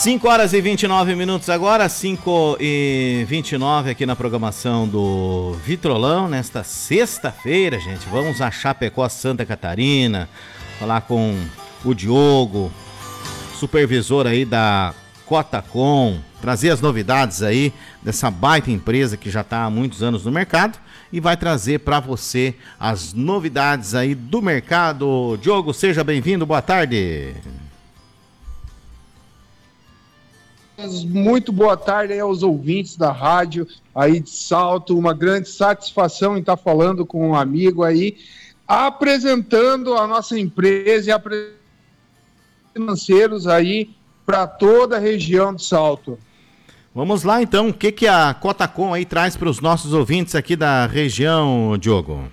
5 horas e 29 minutos agora, 5 e 29 aqui na programação do Vitrolão, nesta sexta-feira, gente. Vamos a Chapecó, Santa Catarina, falar com o Diogo, supervisor aí da Cotacom, trazer as novidades aí dessa baita empresa que já está há muitos anos no mercado e vai trazer para você as novidades aí do mercado. Diogo, seja bem-vindo, boa tarde. Muito boa tarde aí aos ouvintes da rádio aí de Salto, uma grande satisfação em estar falando com um amigo aí, apresentando a nossa empresa e financeiros aí para toda a região de Salto. Vamos lá então, o que a Cotacom aí traz para os nossos ouvintes aqui da região, Diogo?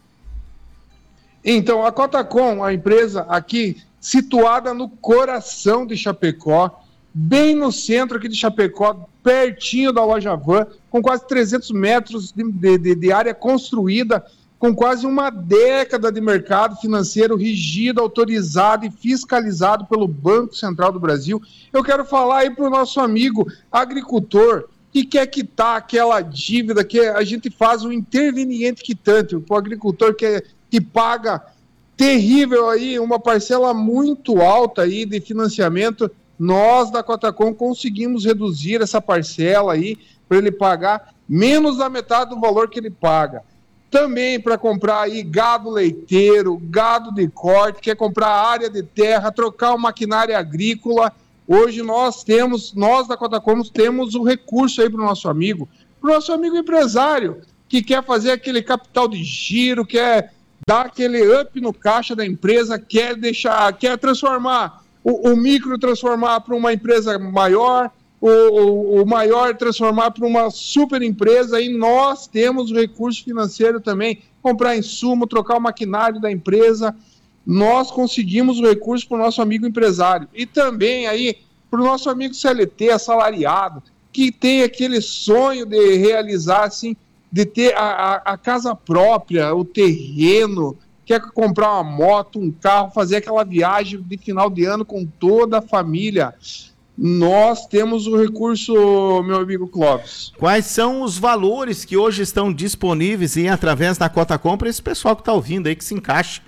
Então, a Cotacom, a empresa aqui situada no coração de Chapecó, bem no centro aqui de Chapecó, pertinho da loja Van, com quase 300 metros de área construída, com quase uma década de mercado financeiro rigido, autorizado e fiscalizado pelo Banco Central do Brasil. Eu quero falar aí para o nosso amigo agricultor que quer quitar aquela dívida que a gente faz um interveniente quitante, o agricultor que paga terrível aí, uma parcela muito alta aí de financiamento. Nós da Cotacom conseguimos reduzir essa parcela aí para ele pagar menos da metade do valor que ele paga. Também para comprar aí gado leiteiro, gado de corte, quer comprar área de terra, trocar o maquinário agrícola. Hoje nós da Cotacom temos o recurso aí para o nosso amigo empresário, que quer fazer aquele capital de giro, quer dar aquele up no caixa da empresa, quer transformar o micro transformar para uma empresa maior, o maior transformar para uma super empresa, e nós temos o recurso financeiro também, comprar insumo, trocar o maquinário da empresa, nós conseguimos o recurso para o nosso amigo empresário. E também aí para o nosso amigo CLT, assalariado, que tem aquele sonho de realizar, assim, de ter a casa própria, o terreno, quer comprar uma moto, um carro, fazer aquela viagem de final de ano com toda a família. Nós temos o recurso, meu amigo Clóvis. Quais são os valores que hoje estão disponíveis e através da Cotacom para esse pessoal que está ouvindo aí, que se encaixe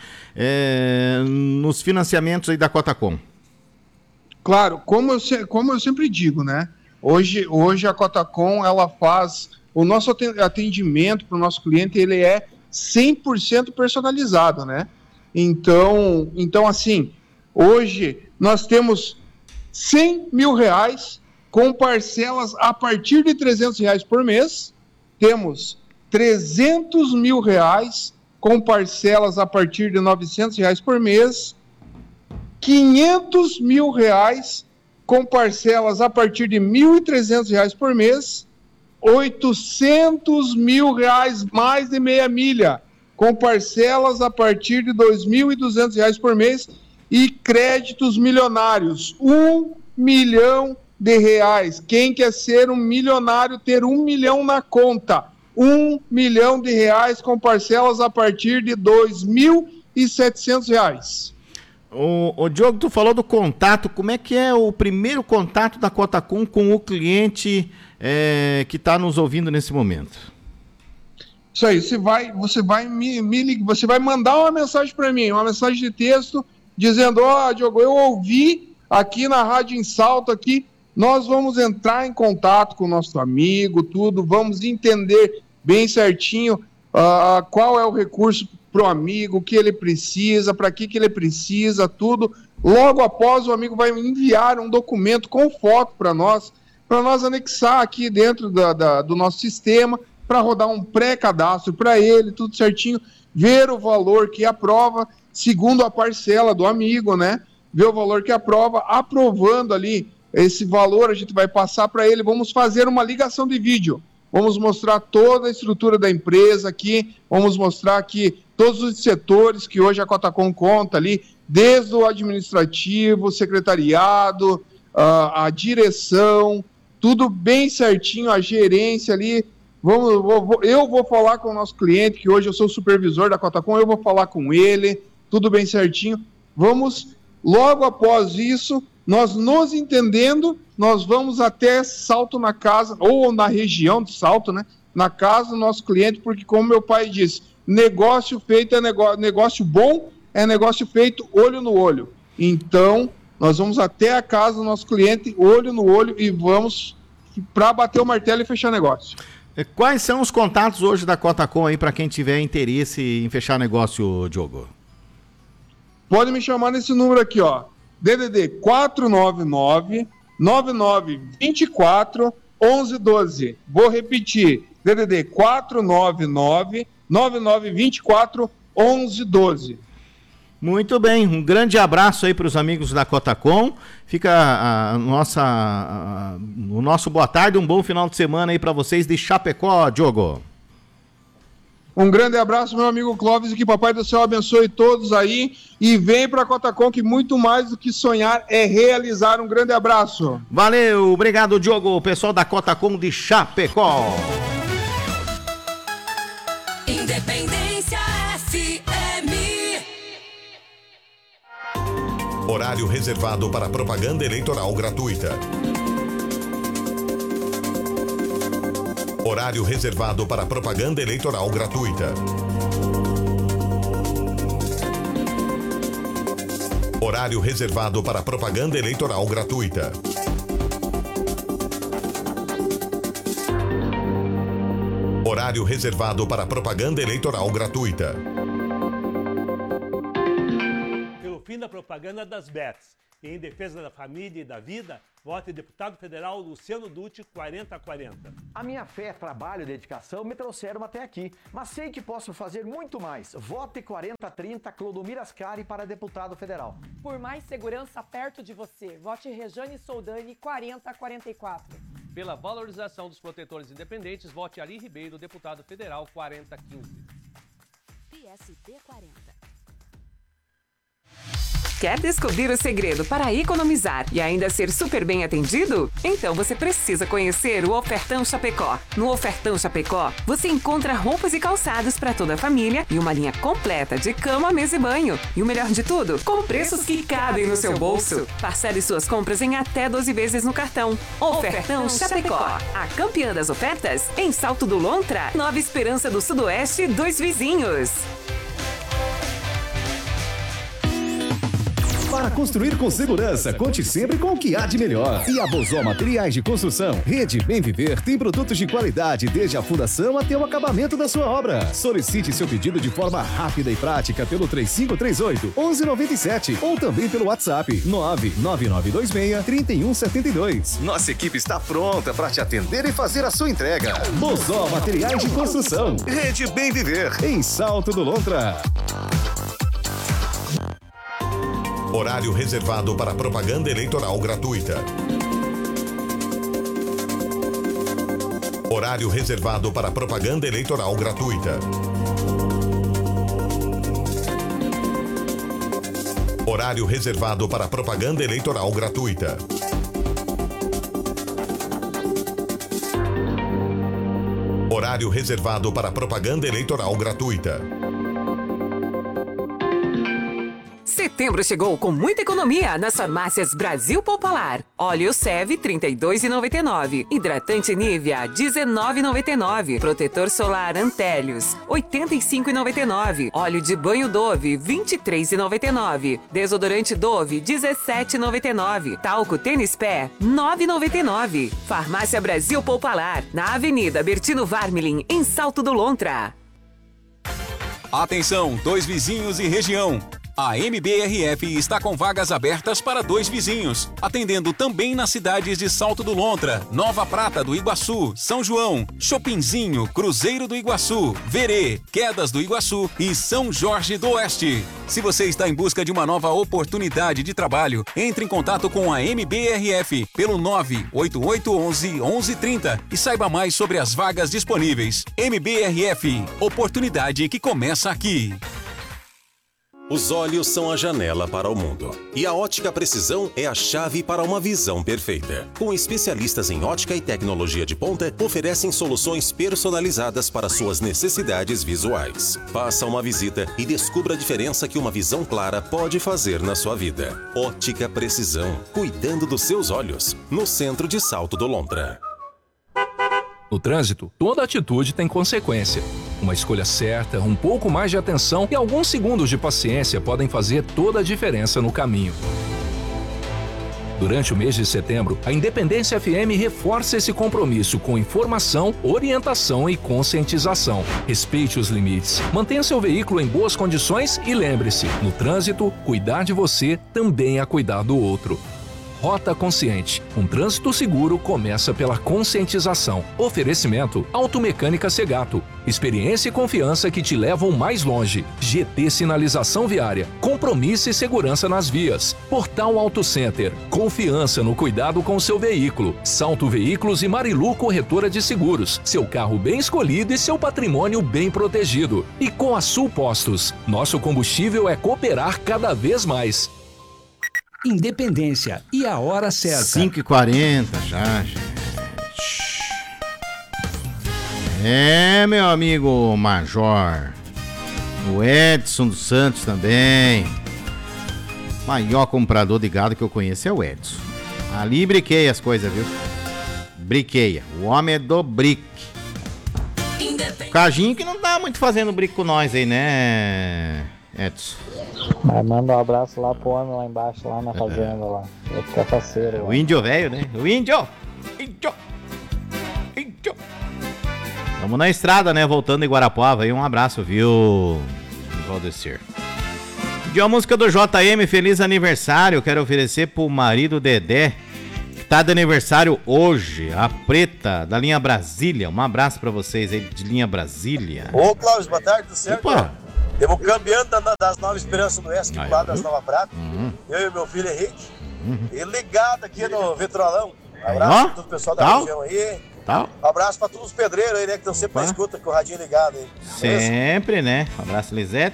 nos financiamentos aí da Cotacom? Claro, como eu sempre digo, né? Hoje a Cotacom, ela faz o nosso atendimento para o nosso cliente, ele é 100% personalizado, né? Então, assim, hoje nós temos 100 mil reais com parcelas a partir de 300 reais por mês, temos 300 mil reais com parcelas a partir de 900 reais por mês, 500 mil reais com parcelas a partir de 1.300 reais por mês, 800 mil reais mais de meia milha, com parcelas a partir de 2.200 reais por mês e créditos milionários, 1 milhão de reais. Quem quer ser um milionário, ter 1 milhão na conta, 1 milhão de reais com parcelas a partir de 2.700 reais. O Diogo, tu falou do contato, como é que é o primeiro contato da Cotacom com o cliente que está nos ouvindo nesse momento? Isso aí, você vai mandar uma mensagem para mim, uma mensagem de texto, dizendo, Diogo, eu ouvi aqui na Rádio em Salto, aqui, nós vamos entrar em contato com o nosso amigo, tudo, vamos entender bem certinho qual é o recurso para o amigo, o que ele precisa, para que ele precisa, tudo. Logo após, o amigo vai enviar um documento com foto para nós anexar aqui dentro do nosso sistema, para rodar um pré-cadastro para ele, tudo certinho, ver o valor que aprova, segundo a parcela do amigo, né? Ver o valor que aprova, aprovando ali esse valor, a gente vai passar para ele, vamos fazer uma ligação de vídeo, vamos mostrar toda a estrutura da empresa aqui, vamos mostrar aqui todos os setores que hoje a Cotacom conta ali, desde o administrativo, secretariado, a direção, tudo bem certinho, a gerência ali. Eu vou falar com o nosso cliente, que hoje eu sou supervisor da Cotacom, eu vou falar com ele, tudo bem certinho. Vamos Logo após isso, nós nos entendendo, nós vamos até Salto na casa, ou na região de Salto, né? Na casa do nosso cliente, porque como meu pai disse, negócio feito é negócio bom, é negócio feito olho no olho. Então, nós vamos até a casa do nosso cliente, olho no olho, e vamos para bater o martelo e fechar negócio. Quais são os contatos hoje da Cotacom aí para quem tiver interesse em fechar negócio, Diogo? Pode me chamar nesse número aqui, ó. DDD 499-9924-1112. Vou repetir. DDD 499-9924-1112. Muito bem, um grande abraço aí para os amigos da Cotacom. Fica o nosso boa tarde, um bom final de semana aí para vocês de Chapecó, Diogo. Um grande abraço, meu amigo Clóvis, e que Papai do Céu abençoe todos aí. E vem para a Cotacom, que muito mais do que sonhar é realizar. Um grande abraço. Valeu, obrigado, Diogo, o pessoal da Cotacom de Chapecó. Independência FM. Horário reservado para propaganda eleitoral gratuita. Horário reservado para propaganda eleitoral gratuita. Horário reservado para propaganda eleitoral gratuita. Horário reservado para propaganda eleitoral gratuita. Pelo fim da propaganda das bets e em defesa da família e da vida, vote deputado federal Luciano Dutti 4040. A minha fé, trabalho e dedicação me trouxeram até aqui, mas sei que posso fazer muito mais. Vote 4030 Clodomir Ascari para deputado federal. Por mais segurança perto de você, vote Rejane Soldani 4044. Pela valorização dos protetores independentes, vote Ali Ribeiro, deputado federal 4015. PSB 40. Quer descobrir o segredo para economizar e ainda ser super bem atendido? Então você precisa conhecer o Ofertão Chapecó. No Ofertão Chapecó, você encontra roupas e calçados para toda a família e uma linha completa de cama, mesa e banho. E o melhor de tudo, com preços que cabem no seu bolso. Parcele suas compras em até 12 vezes no cartão. Ofertão Chapecó. A campeã das ofertas em Salto do Lontra, Nova Esperança do Sudoeste, 2 vizinhos. Para construir com segurança, conte sempre com o que há de melhor. E a Bozó Materiais de Construção, Rede Bem Viver, tem produtos de qualidade desde a fundação até o acabamento da sua obra. Solicite seu pedido de forma rápida e prática pelo 3538-1197 ou também pelo WhatsApp 99926-3172. Nossa equipe está pronta para te atender e fazer a sua entrega. Bozó Materiais de Construção, Rede Bem Viver, em Salto do Lontra. Horário reservado para propaganda eleitoral gratuita. Horário reservado para propaganda eleitoral gratuita. Horário reservado para propaganda eleitoral gratuita. Horário reservado para propaganda eleitoral gratuita. Setembro chegou com muita economia nas farmácias Brasil Popular. Óleo Seve, R$ 32,99. Hidratante Nivea, R$ 19,99. Protetor solar Antélios, R$ 85,99. Óleo de banho Dove, R$ 23,99. Desodorante Dove, R$ 17,99. Talco Tênis Pé, R$ 9,99. Farmácia Brasil Popular, na Avenida Bertino Varmilin, em Salto do Lontra. Atenção, 2 vizinhos e região. A MBRF está com vagas abertas para 2 vizinhos, atendendo também nas cidades de Salto do Lontra, Nova Prata do Iguaçu, São João, Chopinzinho, Cruzeiro do Iguaçu, Verê, Quedas do Iguaçu e São Jorge do Oeste. Se você está em busca de uma nova oportunidade de trabalho, entre em contato com a MBRF pelo 98811-1130 e saiba mais sobre as vagas disponíveis. MBRF, oportunidade que começa aqui. Os olhos são a janela para o mundo. E a Ótica Precisão é a chave para uma visão perfeita. Com especialistas em ótica e tecnologia de ponta, oferecem soluções personalizadas para suas necessidades visuais. Faça uma visita e descubra a diferença que uma visão clara pode fazer na sua vida. Ótica Precisão, cuidando dos seus olhos. No centro de Salto do Lontra. No trânsito, toda atitude tem consequência. Uma escolha certa, um pouco mais de atenção e alguns segundos de paciência podem fazer toda a diferença no caminho. Durante o mês de setembro, a Independência FM reforça esse compromisso com informação, orientação e conscientização. Respeite os limites, mantenha seu veículo em boas condições e lembre-se, no trânsito, cuidar de você também é cuidar do outro. Rota Consciente. Um trânsito seguro começa pela conscientização. Oferecimento Automecânica Segato. Experiência e confiança que te levam mais longe. GT Sinalização Viária. Compromisso e segurança nas vias. Portal Auto Center. Confiança no cuidado com seu veículo. Salto Veículos e Marilu Corretora de Seguros. Seu carro bem escolhido e seu patrimônio bem protegido. E com a Sul Postos. Nosso combustível é cooperar cada vez mais. Independência e a hora certa. 5h40 já, gente. É, meu amigo Major. O Edson dos Santos também. Maior comprador de gado que eu conheço é o Edson. Ali briqueia as coisas, viu? Briqueia. O homem é do brique. Cajinho que não tá muito fazendo brique com nós aí, né, Edson? Mas manda um abraço lá pro homem lá embaixo, lá na fazenda lá. Vai ficar faceiro. O índio velho, né? O índio! Vamos na estrada, né? Voltando em Guarapuava aí. Um abraço, viu, Valdecir? De uma música do JM, feliz aniversário. Quero oferecer pro marido Dedé, que tá de aniversário hoje. A Preta, da linha Brasília. Um abraço pra vocês aí de linha Brasília. Ô, Cláudio, boa tarde, tudo certo? Opa! Temos o campeão das Nova Esperança do Oeste, lá das Nova Prata. Eu e meu filho Henrique. E ligado aqui no Vitrolão. Um abraço pra todo o pessoal da região aí. Um abraço pra todos os pedreiros aí, né? Que estão sempre na escuta com o radinho ligado aí. Sempre, né? Um abraço, Lisete.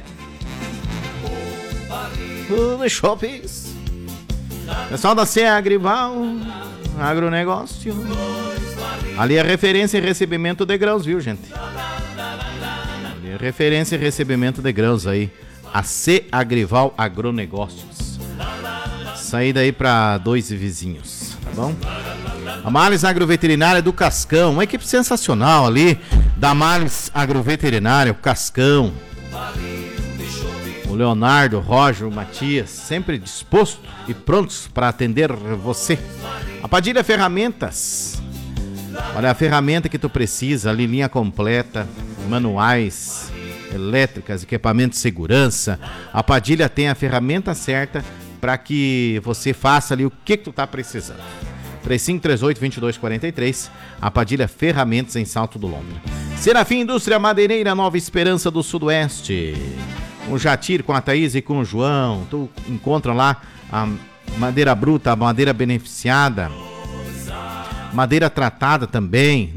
Tudo shoppings. Pessoal da Agrival, agronegócio. Ali é referência em recebimento de grãos, viu, gente? Referência e recebimento de grãos aí. A Agrival Agronegócios. Saída aí para 2 vizinhos, tá bom? A Males Agroveterinária do Cascão. Uma equipe sensacional ali da Males Agroveterinária, o Cascão. O Leonardo, o Roger, o Matias, sempre disposto e prontos para atender você. A Padilha Ferramentas. Olha, a ferramenta que tu precisa ali, linha completa, manuais, elétricas, equipamentos de segurança. A Padilha tem a ferramenta certa para que você faça ali o que tu tá precisando. 3538-2243, a Padilha Ferramentas em Salto do Lontra. Serafim Indústria Madeireira, Nova Esperança do Sudoeste. O Jatir com a Thaís e com o João, tu encontra lá a madeira bruta, a madeira beneficiada. Madeira tratada também,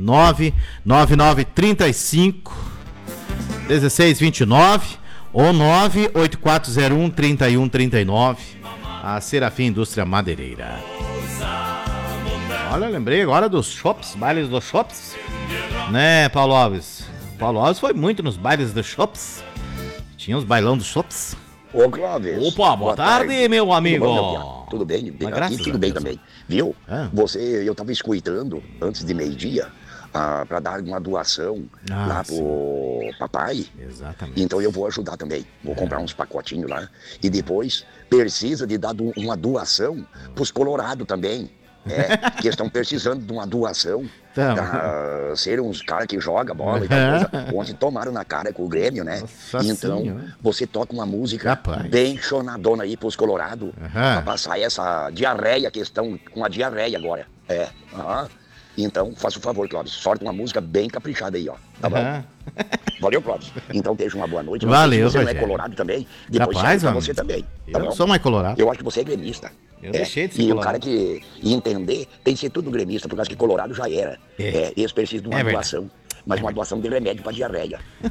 99935-1629 ou 98401-3139, a Serafim Indústria Madeireira. Olha, lembrei agora dos shops, bailes dos shops, né, Paulo Alves? Paulo Alves foi muito nos bailes dos shops, tinha os bailão dos shops. Ô, Clóvis. Opa, boa tarde, meu amigo. Tudo bem? Aqui tudo bem também. Viu? Eu tava escutando antes de meio-dia para dar uma doação lá pro papai. Exatamente. Então eu vou ajudar também. Vou comprar uns pacotinhos lá. E depois precisa de dar uma doação pros Colorado também. Que estão precisando de uma doação pra ser uns caras que jogam bola e tal coisa. Ontem tomaram na cara com o Grêmio, né? Nossa então, senhora. você toca uma música bem chonadona aí pros Colorado pra passar essa diarreia que estão com a diarreia agora. Então, faça o favor, Clóvis. Sorte uma música bem caprichada aí, ó. Tá bom? Valeu, Clóvis. Então, deixa uma boa noite. Valeu, se você não é Rogério. colorado também, depois Rapaz, serve pra você também. Tá eu bom? sou mais colorado. Eu acho que você é gremista. Eu deixei de ser E colorado. o cara que entender tem que ser tudo gremista, por causa que colorado já era. Eles precisam de uma doação. Mas uma doação de remédio pra diarreia.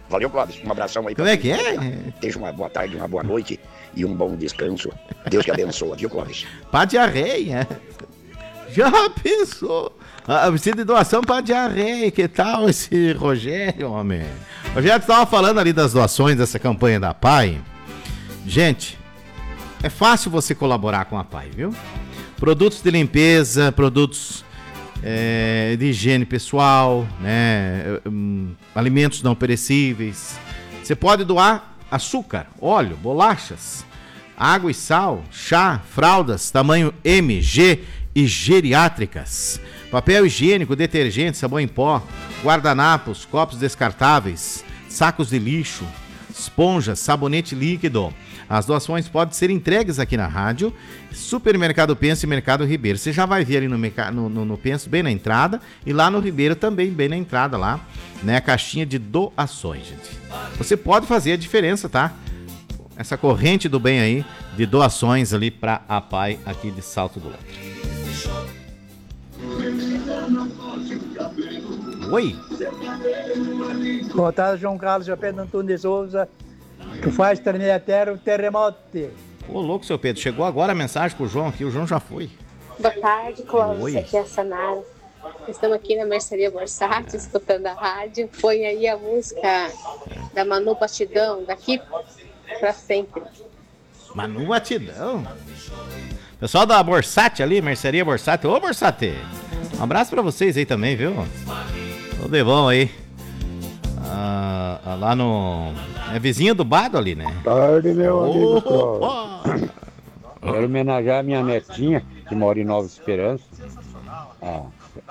Valeu, Clóvis. Um abração aí. Como é que é? Tenha uma boa tarde, uma boa noite e um bom descanso. Deus te abençoe, viu, Clóvis? Pra diarreia. Já pensou? Precisa de doação pra diarreia. Que tal esse Rogério, homem? O Rogério estava falando ali das doações dessa campanha da PAI. Gente, é fácil você colaborar com a PAI, viu? Produtos de limpeza, produtos de higiene pessoal, né? Alimentos não perecíveis. Você pode doar açúcar, óleo, bolachas, água e sal, chá, fraldas, tamanho M, G e geriátricas, papel higiênico, detergente, sabão em pó, guardanapos, copos descartáveis, sacos de lixo, esponjas, sabonete líquido. As doações podem ser entregues aqui na rádio, Supermercado Penso e Mercado Ribeiro. Você já vai ver ali no Penso, bem na entrada, e lá no Ribeiro também, bem na entrada lá, né? A caixinha de doações, gente. Você pode fazer a diferença, tá? Essa corrente do bem aí, de doações ali pra a PAI aqui de Salto do Lontra. Oi? Boa tarde, João Carlos, João Pedro Antunes de Souza, que faz tremer a terra o terremoto. Ô, louco, seu Pedro, chegou agora a mensagem pro João aqui, o João já foi. Boa tarde, Clóvis, Oi. aqui é a Sanara. Estamos aqui na Mercearia Borsati, escutando a rádio. Põe aí a música da Manu Batidão, daqui pra sempre. Manu Batidão? Pessoal da Borsati ali, Mercearia Borsati. Ô, Borsati, um abraço pra vocês aí também, viu? Tudo de bom aí. Lá no... É vizinho do Bado ali, né? Tarde, meu amigo Clóvis. Quero homenagear a minha netinha, que mora em Nova Esperança. A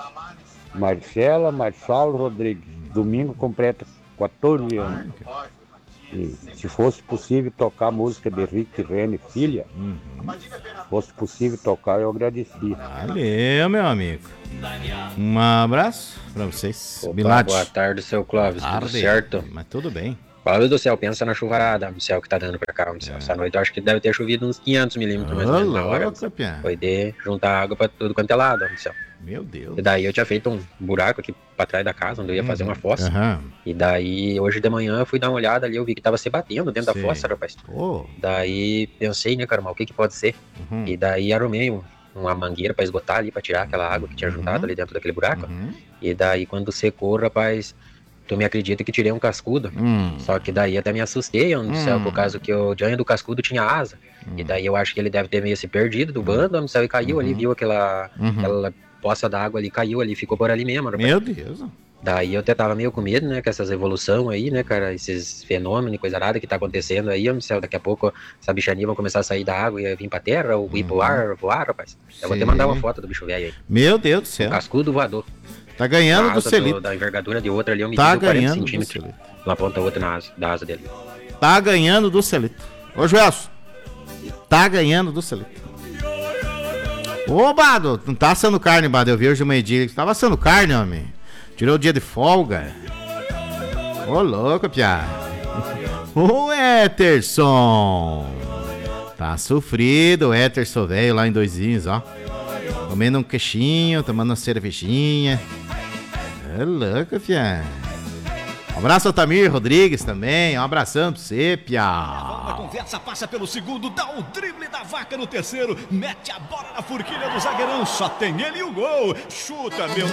Marcelo Rodrigues. Domingo completa 14 anos. E se fosse possível tocar a música de Rick Rene, filha, se fosse possível tocar, eu agradecia. Valeu, meu amigo. Um abraço pra vocês. Opa, boa tarde, seu Clóvis. Tudo certo? Mas tudo bem. Clóvis do céu, pensa na chuvarada do céu que tá dando pra cá. Do céu. Essa noite eu acho que deve ter chovido uns 500 milímetros mais ou menos na hora. Foi de juntar água pra tudo quanto é lado do céu. Meu Deus. E daí eu tinha feito um buraco aqui pra trás da casa, onde eu ia fazer uma fossa. E daí, hoje de manhã, eu fui dar uma olhada ali, eu vi que tava se batendo dentro da fossa, rapaz. Daí pensei, né, cara, mas o que pode ser? E daí arrumei uma mangueira pra esgotar ali, pra tirar aquela água que tinha juntado ali dentro daquele buraco. E daí, quando secou, rapaz, tu me acredita que tirei um cascudo. Só que daí até me assustei, no céu, por causa que o dianho do cascudo tinha asa. E daí eu acho que ele deve ter meio se perdido do bando, no céu, e caiu ali, viu aquela poça d'água ali, caiu ali, ficou por ali mesmo, rapaz. Meu Deus. Daí eu até tava meio com medo, né, com essas evoluções aí, né, cara, esses fenômenos, coisa nada que tá acontecendo aí, no céu, daqui a pouco essa bichaninha vai começar a sair da água e vir pra terra, ou ir pro ar, voar, rapaz. Eu vou até mandar uma foto do bicho velho aí. Meu Deus do céu. Um cascudo voador. Tá ganhando do Celito. Da envergadura de outra ali, eu tá medindo 40 ganhando centímetros. De uma ponta a outra da asa dele. Tá ganhando do Celito. Ô, Joelson. Tá ganhando do Celito. Ô, Bado, não tá assando carne, Bado. Eu vi hoje o meio-dia que tava assando carne, homem. Tirou o dia de folga. Ô, louco, piá. O Eterson. Tá sofrido o Eterson, velho, lá em Doisinhos, ó. Comendo um queixinho, tomando uma cervejinha. É louco, piá. Um abraço ao Tamir Rodrigues também. Um abração pra você, piá. A conversa passa pelo segundo, dá o drible da vaca no terceiro, mete a bola na forquilha do zagueirão, só tem ele e o gol. Chuta, meu